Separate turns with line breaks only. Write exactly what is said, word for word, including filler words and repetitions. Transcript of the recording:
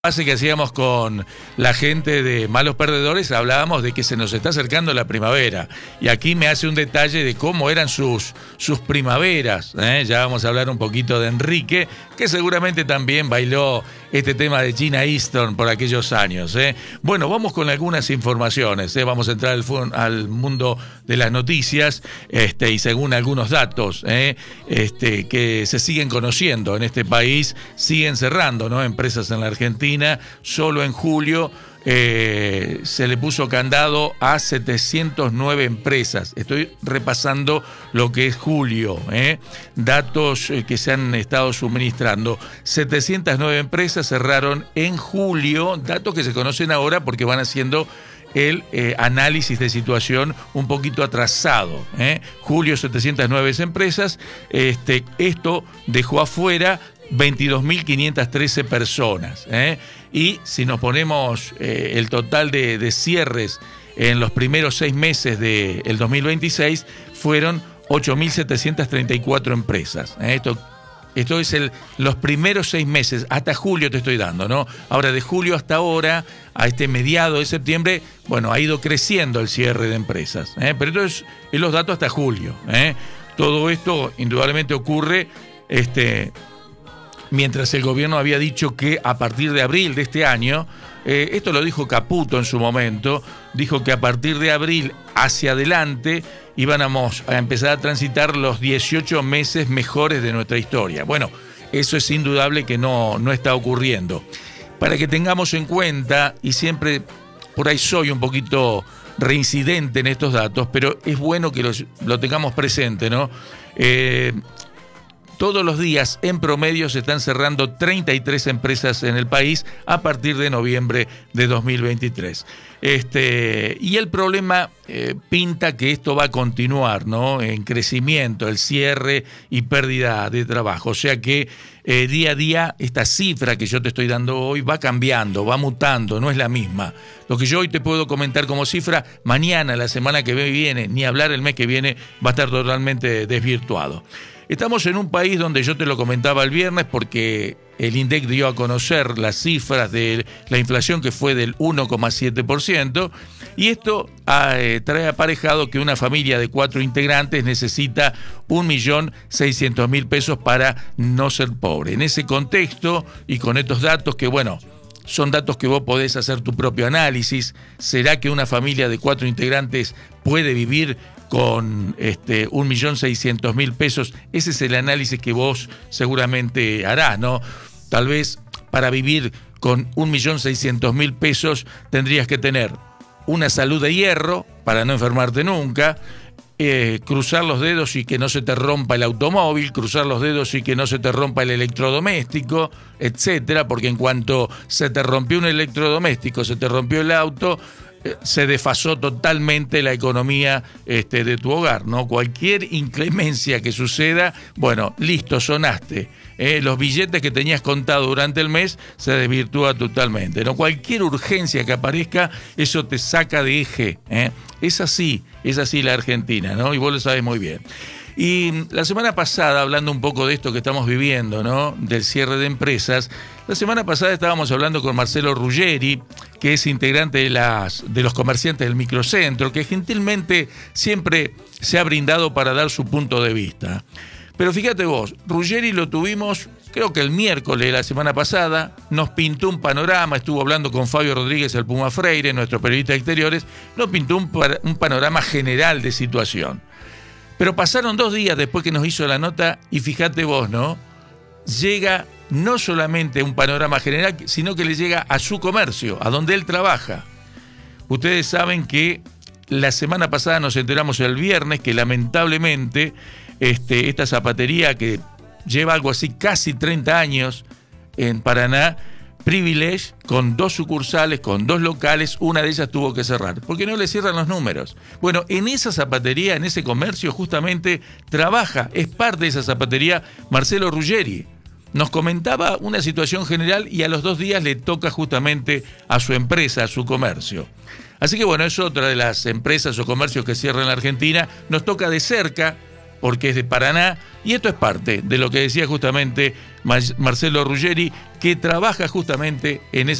Hace que hacíamos con la gente de Malos Perdedores, hablábamos de que se nos está acercando la primavera. Y aquí me hace un detalle de cómo eran sus, sus primaveras. ¿eh? Ya vamos a hablar un poquito de Enrique, que seguramente también bailó este tema de Gina Easton por aquellos años. ¿eh? Bueno, vamos con algunas informaciones. ¿eh? Vamos a entrar al, al mundo de las noticias este, y según algunos datos ¿eh? este, que se siguen conociendo en este país, siguen cerrando ¿no? empresas en la Argentina. Solo en julio eh, se le puso candado a setecientas nueve empresas. Estoy repasando lo que es julio, ¿eh? datos eh, que se han estado suministrando. setecientas nueve empresas cerraron en julio, datos que se conocen ahora porque van haciendo el eh, análisis de situación un poquito atrasado. ¿eh? Julio, setecientas nueve empresas. Este, esto dejó afuera veintidós mil quinientas trece personas. ¿eh? Y si nos ponemos eh, el total de, de cierres en los primeros seis meses del dos mil veintiséis, fueron ocho mil setecientas treinta y cuatro empresas. ¿eh? Esto, esto es el, los primeros seis meses, hasta julio te estoy dando, ¿no? Ahora, de julio hasta ahora, a este mediado de septiembre, bueno, ha ido creciendo el cierre de empresas. ¿eh? Pero esto es, es los datos hasta julio. ¿eh? Todo esto indudablemente ocurre este, mientras el gobierno había dicho que a partir de abril de este año, eh, esto lo dijo Caputo en su momento, dijo que a partir de abril hacia adelante íbamos a empezar a transitar los dieciocho meses mejores de nuestra historia. Bueno, eso es indudable que no, no está ocurriendo. Para que tengamos en cuenta, y siempre por ahí soy un poquito reincidente en estos datos, pero es bueno que los, lo tengamos presente, ¿no? Eh, Todos los días, en promedio, se están cerrando treinta y tres empresas en el país a partir de noviembre de dos mil veintitrés. Este, y el problema eh, pinta que esto va a continuar, ¿no? En crecimiento, el cierre y pérdida de trabajo. O sea que eh, día a día esta cifra que yo te estoy dando hoy va cambiando, va mutando, no es la misma. Lo que yo hoy te puedo comentar como cifra, mañana, la semana que viene, ni hablar el mes que viene, va a estar totalmente desvirtuado. Estamos en un país donde yo te lo comentaba el viernes porque el INDEC dio a conocer las cifras de la inflación que fue del uno coma siete por ciento y esto eh, trae aparejado que una familia de cuatro integrantes necesita un millón seiscientos mil pesos para no ser pobre. En ese contexto y con estos datos que, bueno, son datos que vos podés hacer tu propio análisis, ¿será que una familia de cuatro integrantes puede vivir con este, un millón seiscientos mil pesos? Ese es el análisis que vos seguramente harás, ¿no? Tal vez para vivir con un millón seiscientos mil pesos tendrías que tener una salud de hierro para no enfermarte nunca, eh, cruzar los dedos y que no se te rompa el automóvil, cruzar los dedos y que no se te rompa el electrodoméstico, etcétera, porque en cuanto se te rompió un electrodoméstico, se te rompió el auto, se desfasó totalmente la economía este, de tu hogar, ¿no? Cualquier inclemencia que suceda, bueno, listo, sonaste. Eh, los billetes que tenías contado durante el mes se desvirtúa totalmente, ¿no? Cualquier urgencia que aparezca, eso te saca de eje. ¿eh? Es así, es así la Argentina, ¿no? Y vos lo sabés muy bien. Y la semana pasada, hablando un poco de esto que estamos viviendo, ¿no? Del cierre de empresas, la semana pasada estábamos hablando con Marcelo Ruggeri, que es integrante de, las, de los comerciantes del microcentro, que gentilmente siempre se ha brindado para dar su punto de vista. Pero fíjate vos, Ruggeri lo tuvimos, creo que el miércoles de la semana pasada, nos pintó un panorama, estuvo hablando con Fabio Rodríguez, el Puma Freire, nuestro periodista de exteriores, nos pintó un, un panorama general de situación. Pero pasaron dos días después que nos hizo la nota y fíjate vos, ¿no? Llega no solamente un panorama general, sino que le llega a su comercio, a donde él trabaja. Ustedes saben que la semana pasada nos enteramos el viernes que lamentablemente este, esta zapatería que lleva algo así casi treinta años en Paraná, Privilege, con dos sucursales, con dos locales, una de ellas tuvo que cerrar, porque no le cierran los números. Bueno, en esa zapatería, en ese comercio, justamente trabaja, es parte de esa zapatería, Marcelo Ruggeri. Nos comentaba una situación general y a los dos días le toca justamente a su empresa, a su comercio. Así que bueno, es otra de las empresas o comercios que cierran en la Argentina. Nos toca de cerca porque es de Paraná, y esto es parte de lo que decía justamente Marcelo Ruggeri, que trabaja justamente en esa